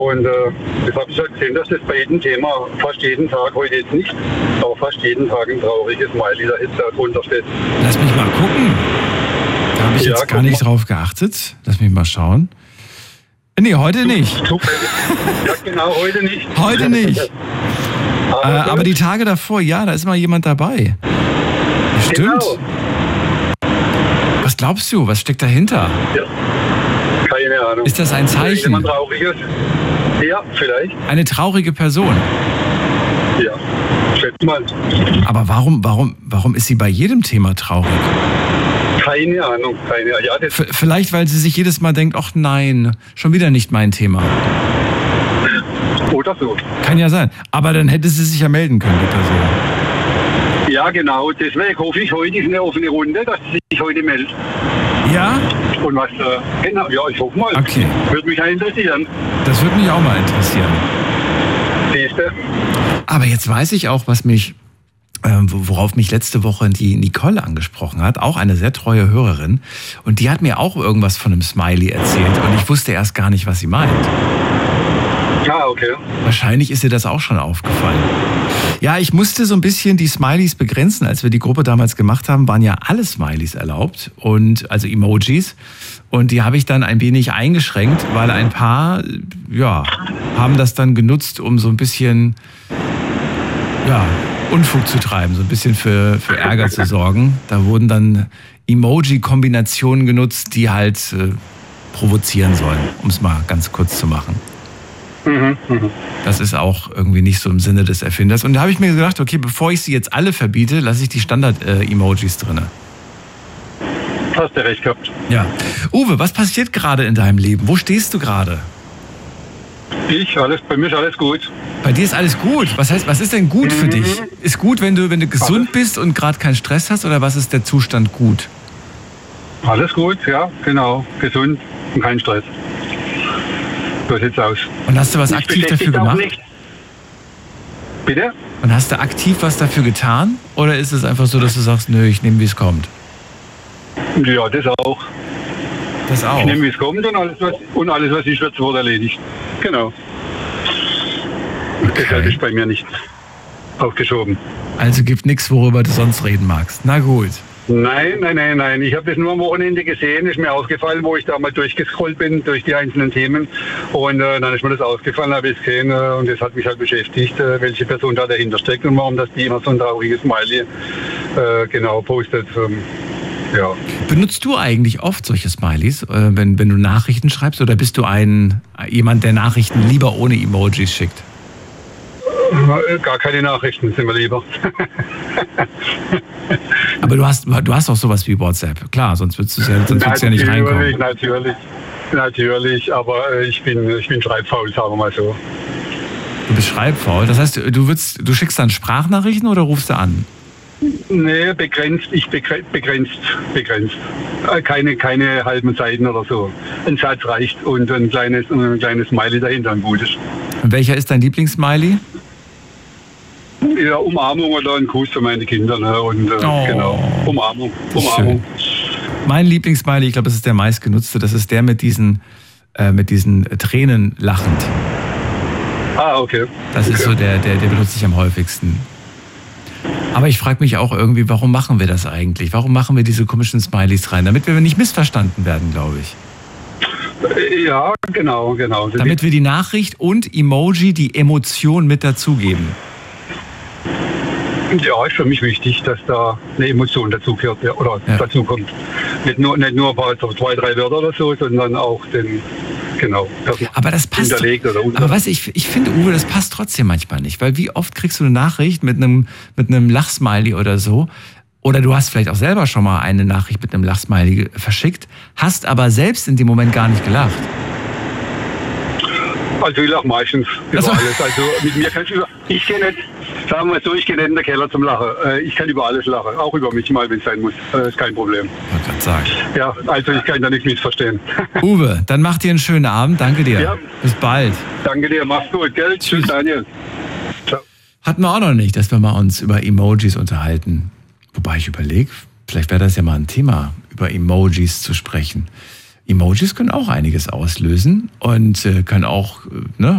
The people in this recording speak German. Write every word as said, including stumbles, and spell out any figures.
Und äh, das habe ich halt gesehen, dass das bei jedem Thema, fast jeden Tag, heute jetzt nicht, aber fast jeden Tag ein trauriges Smiley da jetzt da drunter steht. Lass mich mal gucken. Da habe ich Ja, jetzt gar guck nicht mal. drauf geachtet. Lass mich mal schauen. Nee, heute nicht. Zufällig. Ja, genau, heute nicht. Heute nicht. Aber, Äh, aber die Tage davor, ja, da ist mal jemand dabei. Stimmt. Genau. Was glaubst du? Was steckt dahinter? Ja. Keine Ahnung. Ist das ein Zeichen? Jemand Trauriges? Ja, vielleicht. Eine traurige Person. Ja, schätze mal. Aber warum, warum, warum ist sie bei jedem Thema traurig? Keine Ahnung, keine Ahnung. Ja, das, V- vielleicht, weil sie sich jedes Mal denkt, ach nein, schon wieder nicht mein Thema. oder so. Kann ja sein. Aber dann hätte sie sich ja melden können, die Person. Ja, genau. Deswegen hoffe ich, heute ist eine offene Runde, dass sie sich heute meldet. Ja? Und was, äh, genau, ja, ich hoffe mal. Okay. Würde mich ja interessieren. Das würde mich auch mal interessieren. Siehste? Aber jetzt weiß ich auch, was mich, äh, worauf mich letzte Woche die Nicole angesprochen hat, auch eine sehr treue Hörerin. Und die hat mir auch irgendwas von einem Smiley erzählt und ich wusste erst gar nicht, was sie meint. Ah, okay. Wahrscheinlich ist ihr das auch schon aufgefallen. Ja, ich musste so ein bisschen die Smileys begrenzen. Als wir die Gruppe damals gemacht haben, waren ja alle Smileys erlaubt, und also Emojis. Und die habe ich dann ein wenig eingeschränkt, weil ein paar, ja, haben das dann genutzt, um so ein bisschen, ja, Unfug zu treiben, so ein bisschen für, für Ärger zu sorgen. Da wurden dann Emoji-Kombinationen genutzt, die halt äh, provozieren sollen, um es mal ganz kurz zu machen. Mhm, mhm. Das ist auch irgendwie nicht so im Sinne des Erfinders. Und da habe ich mir gedacht, okay, bevor ich sie jetzt alle verbiete, lasse ich die Standard-Emojis drin. Hast du recht gehabt. Ja. Uwe, was passiert gerade in deinem Leben? Wo stehst du gerade? Ich, alles, bei mir ist alles gut. Bei dir ist alles gut. Was heißt, was ist denn gut für Mhm. dich? Ist gut, wenn du, wenn du gesund bist und gerade keinen Stress hast, oder was ist der Zustand gut? Alles gut, ja, genau. Gesund und kein Stress. So sieht's aus. Und hast du was Mich aktiv dafür beschäftigt auch gemacht? nicht. Bitte? Und hast du aktiv was dafür getan? Oder ist es einfach so, dass du sagst, nö, ich nehme, wie es kommt? Ja, das auch. Das auch. Ich nehme, wie es kommt, und alles, was, und alles, was ich wird, wird erledigt. Genau. Deshalb ist bei mir nichts aufgeschoben. Also gibt nichts, worüber du sonst reden magst. Na gut. Nein, nein, nein, nein. Ich habe das nur am Wochenende gesehen, ist mir aufgefallen, wo ich da mal durchgescrollt bin, durch die einzelnen Themen. Und äh, dann ist mir das aufgefallen, habe ich es gesehen, äh, und das hat mich halt beschäftigt, äh, welche Person da dahinter steckt und warum das die immer so ein trauriges Smiley äh, genau postet. Ähm, ja. Benutzt du eigentlich oft solche Smileys, äh, wenn, wenn du Nachrichten schreibst, oder bist du ein jemand, der Nachrichten lieber ohne Emojis schickt? Äh, Gar keine Nachrichten, sind wir lieber. Aber du hast, du hast auch sowas wie WhatsApp. Klar, sonst würdest du ja, sonst würdest du ja nicht reinkommen. Natürlich, natürlich, aber äh, ich bin, ich bin schreibfaul, sagen wir mal so. Du bist schreibfaul. Das heißt, du, würdest, du schickst dann Sprachnachrichten oder rufst du an? Nee, begrenzt, ich begrenzt, begrenzt, begrenzt. Äh, Keine, keine halben Seiten oder so. Ein Satz reicht und ein kleines, ein kleines Smiley dahinter, ein gutes. Und welcher ist dein Lieblingssmiley? Ja, Umarmung oder ein Kuss für meine Kinder, ne? Und äh, Oh. genau, Umarmung, Das ist Umarmung. Mein Lieblingssmiley, ich glaube, das ist der meistgenutzte, das ist der mit diesen, äh, mit diesen Tränen lachend. Ah, okay. Das okay. ist so der, der, der benutze ich am häufigsten. Aber ich frage mich auch irgendwie, warum machen wir das eigentlich? Warum machen wir diese komischen Smileys rein? Damit wir nicht missverstanden werden, glaube ich. Äh, Ja, genau, genau. Das Damit wir die Nachricht und Emoji die Emotion mit dazugeben. Ja, ist für mich wichtig, dass da eine Emotion dazu gehört, ja, oder Ja. dazu kommt. Nicht nur, nicht nur ein paar, so zwei, drei Wörter oder so, sondern auch den, genau. dass man Aber das passt. Hinterlegt oder unter. Aber weißt du, ich, ich finde, Uwe, das passt trotzdem manchmal nicht. Weil wie oft kriegst du eine Nachricht mit einem, mit einem Lachsmiley oder so? Oder du hast vielleicht auch selber schon mal eine Nachricht mit einem Lachsmiley verschickt, hast aber selbst in dem Moment gar nicht gelacht. Also ich lache meistens über Also- alles. Also mit mir kannst du über... Ich gehe nicht, sagen wir mal so, ich gehe nicht in den Keller zum Lachen. Äh, Ich kann über alles lachen, auch über mich mal, wenn es sein muss. Das ist kein Problem. Ich wollte gerade sagen. Ja, also ich kann da nicht missverstehen. Uwe, dann mach dir einen schönen Abend. Danke dir. Ja. Bis bald. Danke dir, mach's gut, gell? Tschüss. Tschüss, Daniel. Ciao. Hatten wir auch noch nicht, dass wir mal uns über Emojis unterhalten. Wobei ich überlege, vielleicht wäre das ja mal ein Thema, über Emojis zu sprechen. Emojis können auch einiges auslösen und äh, können auch, ne,